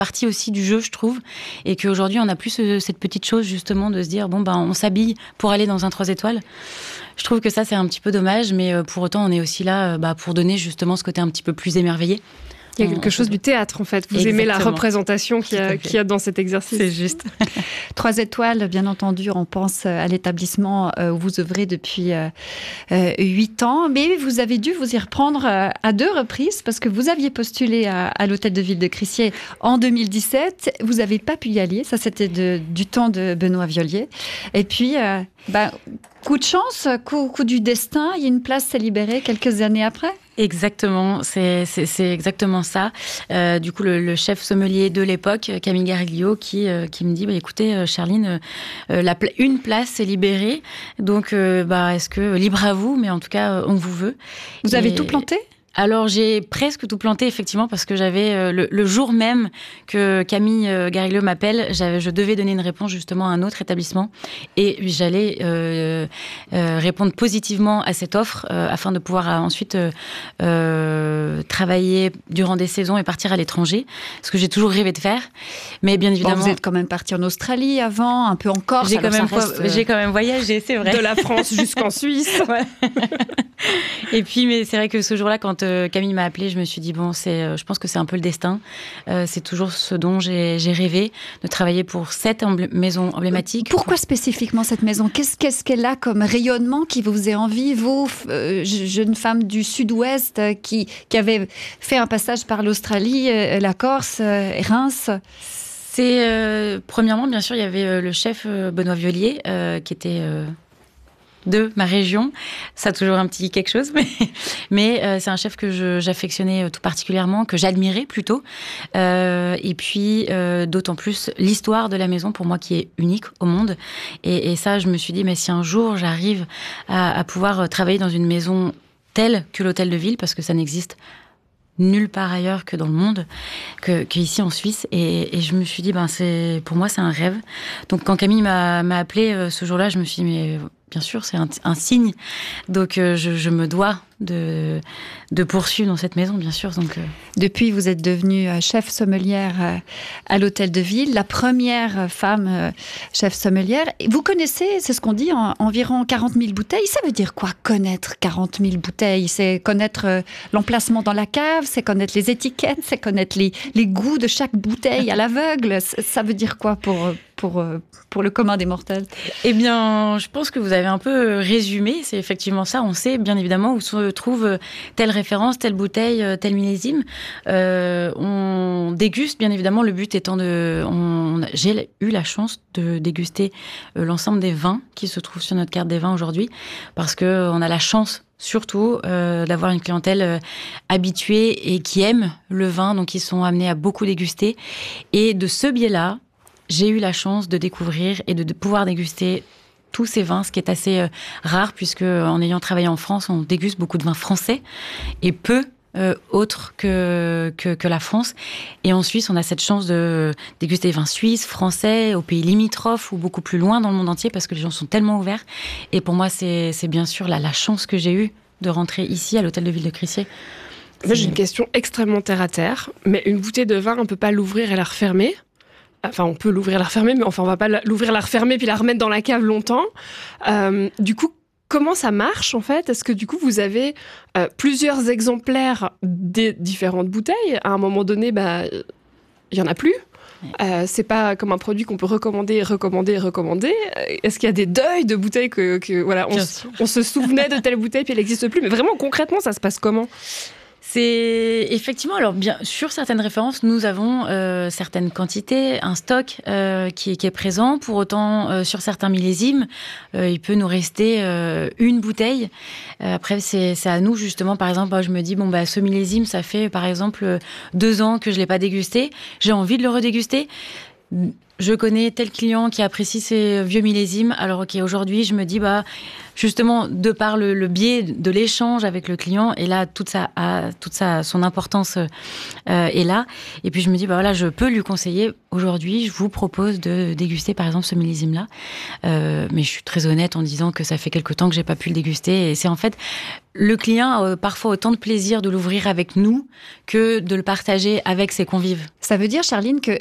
partie aussi du jeu, je trouve, et qu'aujourd'hui on a plus cette petite chose justement de se dire on s'habille pour aller dans un 3 étoiles. Je trouve que ça c'est un petit peu dommage, mais pour autant on est aussi là pour donner justement ce côté un petit peu plus émerveillé. Il y a quelque chose du théâtre, en fait. Vous aimez la représentation qu'il y a dans cet exercice. C'est juste. 3 étoiles, bien entendu, on pense à l'établissement où vous œuvrez depuis 8 ans. Mais vous avez dû vous y reprendre à 2 reprises parce que vous aviez postulé à l'hôtel de ville de Crissier en 2017. Vous n'avez pas pu y aller. Ça, c'était du temps de Benoît Viollier. Et puis, coup de chance, coup du destin, il y a une place s'est libérée quelques années après. Exactement, c'est exactement ça. Du coup, le chef sommelier de l'époque, Camille Gariglio, qui me dit écoutez, Charline, une place est libérée, donc est-ce que libre à vous, mais en tout cas, on vous veut. Vous avez tout planté ? Alors, j'ai presque tout planté, effectivement, parce que j'avais, le jour même que Camille Gariglio m'appelle, je devais donner une réponse justement à un autre établissement et j'allais répondre positivement à cette offre afin de pouvoir ensuite travailler durant des saisons et partir à l'étranger, ce que j'ai toujours rêvé de faire. Mais bien évidemment... vous êtes quand même parti en Australie avant, un peu en Corse. J'ai quand même voyagé, c'est vrai. De la France jusqu'en Suisse. Ouais. Et puis, mais c'est vrai que ce jour-là, quand Camille m'a appelée, je me suis dit je pense que c'est un peu le destin. C'est toujours ce dont j'ai rêvé, de travailler pour cette maison emblématique. Pourquoi spécifiquement cette maison ? Qu'est-ce qu'elle a comme rayonnement qui vous faisait envie, vous, jeune femme du Sud-Ouest qui avait fait un passage par l'Australie, la Corse, Reims ? C'est premièrement, bien sûr, il y avait le chef Benoît Viollier qui était de ma région. Ça a toujours un petit quelque chose, mais c'est un chef que j'affectionnais tout particulièrement, que j'admirais plutôt. Et puis, d'autant plus, l'histoire de la maison, pour moi, qui est unique au monde. Et ça, je me suis dit, mais si un jour j'arrive à pouvoir travailler dans une maison telle que l'hôtel de ville, parce que ça n'existe nulle part ailleurs que dans le monde, qu'ici en Suisse. Et je me suis dit, pour moi, c'est un rêve. Donc, quand Camille m'a appelée ce jour-là, je me suis dit, mais bien sûr, c'est un signe. Donc, je me dois de poursuivre dans cette maison, bien sûr. Donc, Depuis, vous êtes devenue chef sommelière à l'hôtel de ville, la première femme chef sommelière. Vous connaissez, c'est ce qu'on dit, environ 40 000 bouteilles. Ça veut dire quoi, connaître 40 000 bouteilles ? C'est connaître l'emplacement dans la cave, c'est connaître les étiquettes, c'est connaître les goûts de chaque bouteille à l'aveugle. Ça veut dire quoi pour le commun des mortels ? Eh bien, je pense que vous avez un peu résumé. C'est effectivement ça. On sait bien évidemment où se trouve telle référence, telle bouteille, tel millésime. On déguste, bien évidemment, le but étant j'ai eu la chance de déguster l'ensemble des vins qui se trouvent sur notre carte des vins aujourd'hui, parce que on a la chance surtout d'avoir une clientèle habituée et qui aime le vin, donc ils sont amenés à beaucoup déguster. Et de ce biais-là, j'ai eu la chance de découvrir et de pouvoir déguster tous ces vins, ce qui est assez rare, puisque en ayant travaillé en France, on déguste beaucoup de vins français et peu autres que la France. Et en Suisse, on a cette chance de déguster des vins suisses, français, aux pays limitrophes ou beaucoup plus loin dans le monde entier, parce que les gens sont tellement ouverts. Et pour moi, c'est bien sûr la chance que j'ai eue de rentrer ici à l'hôtel de ville de Crissier. Moi, j'ai une question extrêmement terre à terre, mais une bouteille de vin, on ne peut pas l'ouvrir et la refermer. Enfin, on peut l'ouvrir, la refermer, mais enfin, on va pas l'ouvrir, la refermer, puis la remettre dans la cave longtemps. Du coup, comment ça marche, en fait ? Est-ce que, du coup, vous avez plusieurs exemplaires des différentes bouteilles ? À un moment donné, il y en a plus. C'est pas comme un produit qu'on peut recommander. Est-ce qu'il y a des deuils de bouteilles voilà, on se souvenait de telle bouteille, puis elle n'existe plus. Mais vraiment, concrètement, ça se passe comment ? C'est effectivement, alors bien sur certaines références, nous avons certaines quantités, un stock qui est présent. Pour autant, sur certains millésimes, il peut nous rester une bouteille. Après, c'est à nous justement. Par exemple, je me dis ce millésime, ça fait par exemple 2 ans que je l'ai pas dégusté. J'ai envie de le redéguster. je connais tel client qui apprécie ces vieux millésimes. Alors, ok, aujourd'hui, je me dis, justement, de par le biais de l'échange avec le client, et là, son importance est là. Et puis, je me dis, voilà, je peux lui conseiller. Aujourd'hui, je vous propose de déguster, par exemple, ce millésime-là. Mais je suis très honnête en disant que ça fait quelque temps que j'ai pas pu le déguster. Et c'est en fait, le client a parfois autant de plaisir de l'ouvrir avec nous que de le partager avec ses convives. Ça veut dire, Charline, que